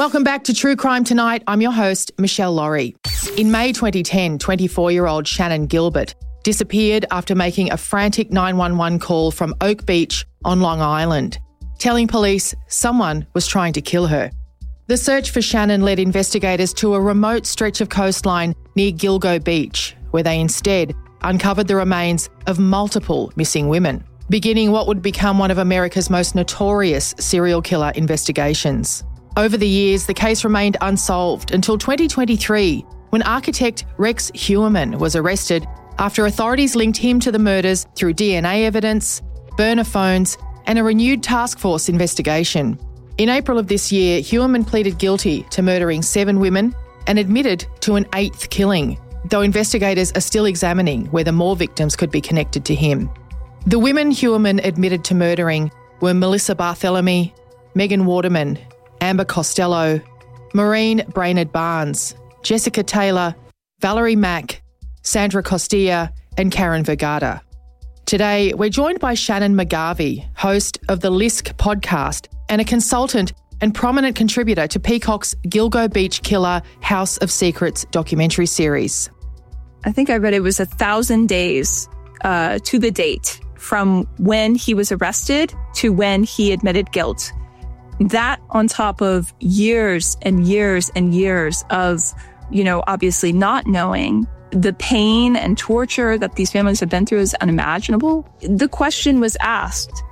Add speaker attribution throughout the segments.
Speaker 1: Welcome back to True Crime Tonight. I'm your host, Michelle Laurie. In May 2010, 24-year-old Shannon Gilbert disappeared after making a frantic 911 call from Oak Beach on Long Island, telling police someone was trying to kill her. The search for Shannon led investigators to a remote stretch of coastline near Gilgo Beach, where they instead uncovered the remains of multiple missing women, beginning what would become one of America's most notorious serial killer investigations. Over the years, the case remained unsolved until 2023, when architect Rex Heuermann was arrested after authorities linked him to the murders through DNA evidence, burner phones, and a renewed task force investigation. In April of this year, Heuermann pleaded guilty to murdering 7 women and admitted to an 8th killing, though investigators are still examining whether more victims could be connected to him. The women Heuermann admitted to murdering were Melissa Barthelemy, Megan Waterman, Amber Costello, Maureen Brainerd Barnes, Jessica Taylor, Valerie Mack, Sandra Costilla, and Karen Vergata. Today, we're joined by Shannon McGarvey, host of the LISK podcast and a consultant and prominent contributor to Peacock's Gilgo Beach Killer House of Secrets documentary series.
Speaker 2: I think I read it was 1,000 days to the date from when he was arrested to when he admitted guilt. That on top of years and years and years of, obviously not knowing, the pain and torture that these families have been through is unimaginable. The question was asked,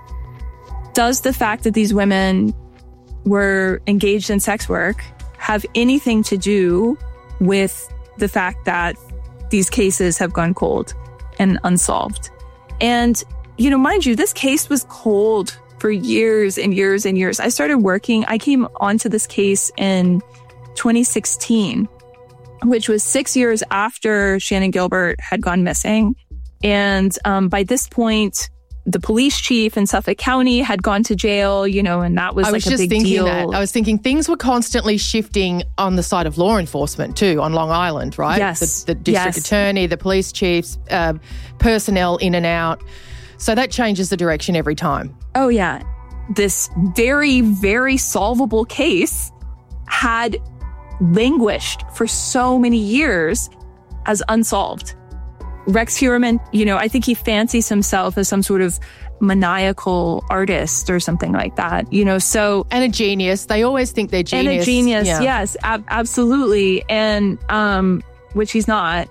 Speaker 2: does the fact that these women were engaged in sex work have anything to do with the fact that these cases have gone cold and unsolved? And, mind you, this case was cold for years and years and years. I came onto this case in 2016, which was 6 years after Shannon Gilbert had gone missing. And by this point, the police chief in Suffolk County had gone to jail, and that was like a big deal.
Speaker 1: I was thinking things were constantly shifting on the side of law enforcement too, on Long Island, right?
Speaker 2: Yes.
Speaker 1: The district attorney, the police chiefs, personnel in and out. So that changes the direction every time.
Speaker 2: Oh, yeah. This very, very solvable case had languished for so many years as unsolved. Rex Heuermann, I think he fancies himself as some sort of maniacal artist or something like that, so...
Speaker 1: And a genius. They always think they're genius.
Speaker 2: And a genius, yeah. Yes, absolutely. And, which he's not.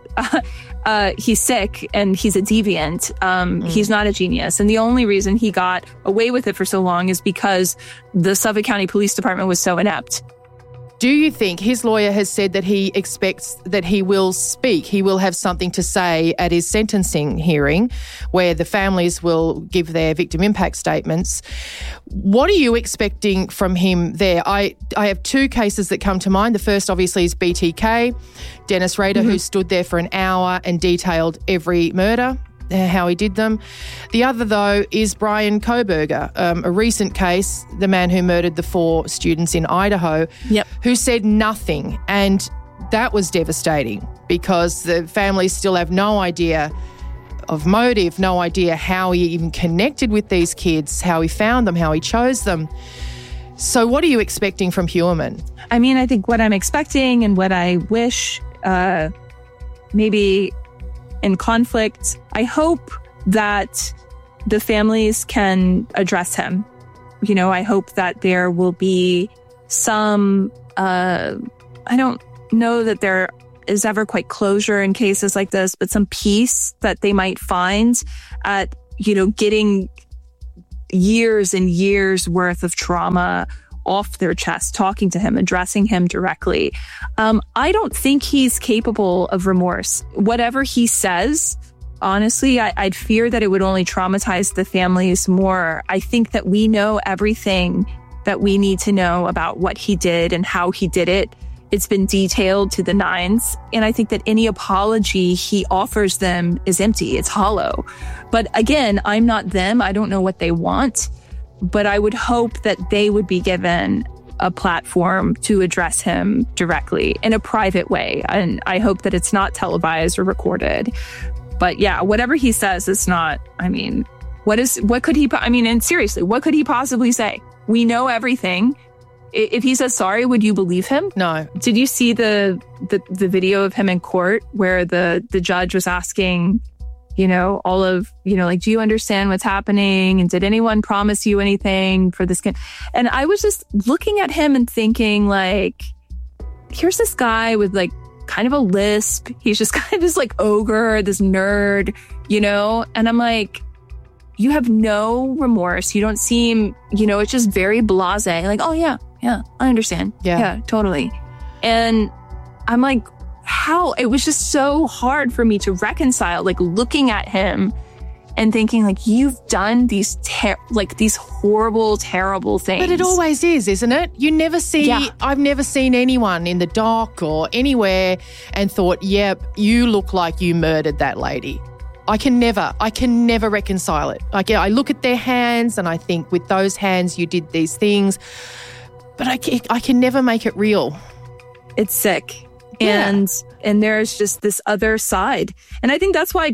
Speaker 2: He's sick and he's a deviant. He's not a genius. And the only reason he got away with it for so long is because the Suffolk County Police Department was so inept.
Speaker 1: Do you think his lawyer has said that he expects that he will speak, he will have something to say at his sentencing hearing where the families will give their victim impact statements? What are you expecting from him there? I have 2 cases that come to mind. The first obviously is BTK, Dennis Rader, who stood there for an hour and detailed every murder, how he did them. The other, though, is Brian Kohberger, a recent case, the man who murdered the 4 students in Idaho, who said nothing. And that was devastating because the families still have no idea of motive, no idea how he even connected with these kids, how he found them, how he chose them. So what are you expecting from Heuermann?
Speaker 2: I mean, I think what I'm expecting and what I wish, maybe in conflict, I hope that the families can address him. I hope that there will be some, I don't know that there is ever quite closure in cases like this, but some peace that they might find at, getting years and years worth of trauma off their chest, talking to him, addressing him directly. I don't think he's capable of remorse. Whatever he says, honestly, I'd fear that it would only traumatize the families more. I think that we know everything that we need to know about what he did and how he did it. It's been detailed to the nines. And I think that any apology he offers them is empty. It's hollow. But again, I'm not them. I don't know what they want. But I would hope that they would be given a platform to address him directly in a private way. And I hope that it's not televised or recorded. But yeah, whatever he says is not, and seriously, what could he possibly say? We know everything. If he says sorry, would you believe him?
Speaker 1: No.
Speaker 2: Did you see the video of him in court where the judge was asking, all of, like, do you understand what's happening? And did anyone promise you anything for this kid? And I was just looking at him and thinking, like, here's this guy with like kind of a lisp. He's just kind of this like ogre, this nerd, and I'm like, you have no remorse. You don't seem, it's just very blasé. Like, oh yeah, I understand. Yeah, totally. And I'm like, how? It was just so hard for me to reconcile, like looking at him and thinking like, you've done these horrible, terrible things.
Speaker 1: But it always is, isn't it? You never see, I've never seen anyone in the dock or anywhere and thought, yep, you look like you murdered that lady. I can never reconcile it. I look at their hands and I think with those hands you did these things, but I can never make it real.
Speaker 2: It's sick. Yeah. And there's just this other side. And I think that's why,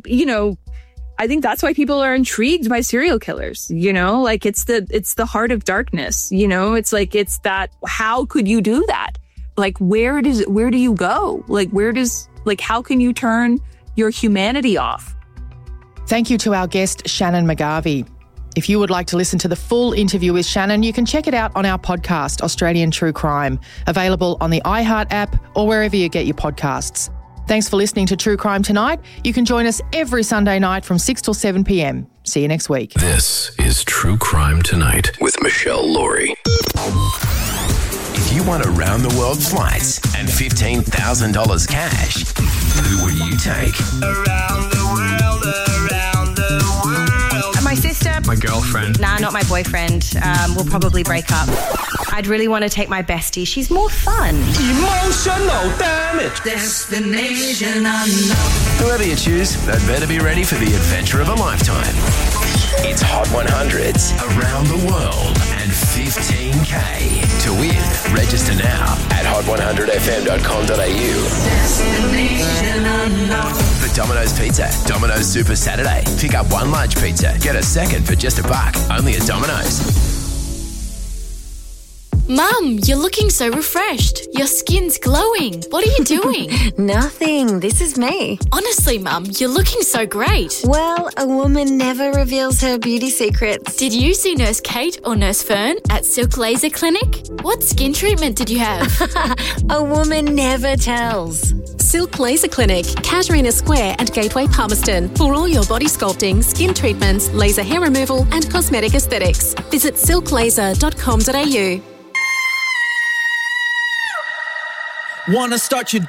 Speaker 2: people are intrigued by serial killers, like it's the heart of darkness, it's like, it's that, how could you do that? Like, where do you go? Like, how can you turn your humanity off?
Speaker 1: Thank you to our guest, Shannon McGarvey. If you would like to listen to the full interview with Shannon, you can check it out on our podcast, Australian True Crime, available on the iHeart app or wherever you get your podcasts. Thanks for listening to True Crime Tonight. You can join us every Sunday night from 6 till 7 p.m. See you next week.
Speaker 3: This is True Crime Tonight with Michelle Laurie. If you want around-the-world flights and $15,000 cash, who will you take?
Speaker 4: Around the world, around the world.
Speaker 5: My sister.
Speaker 6: My girlfriend.
Speaker 5: Nah, not my boyfriend. We'll probably break up. I'd really want to take my bestie. She's more fun.
Speaker 4: Emotional damage. Destination unknown.
Speaker 3: Whoever you choose, they'd better be ready for the adventure of a lifetime. It's Hot 100s around the world and $15K. To win, register now at hot100fm.com.au.
Speaker 4: Destination unknown.
Speaker 3: For Domino's Pizza, Domino's Super Saturday. Pick up one large pizza, get a second for just $1. Only at Domino's.
Speaker 7: Mum, you're looking so refreshed. Your skin's glowing. What are you doing?
Speaker 8: Nothing. This is me.
Speaker 7: Honestly, Mum, you're looking so great.
Speaker 8: Well, a woman never reveals her beauty secrets.
Speaker 7: Did you see Nurse Kate or Nurse Fern at Silk Laser Clinic? What skin treatment did you have?
Speaker 8: A woman never tells.
Speaker 9: Silk Laser Clinic, Casuarina Square and Gateway Palmerston. For all your body sculpting, skin treatments, laser hair removal and cosmetic aesthetics. Visit silklaser.com.au.
Speaker 10: Wanna start your